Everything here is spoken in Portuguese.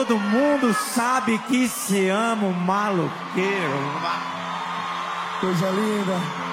todo mundo sabe que se ama o maloqueiro. Coisa linda.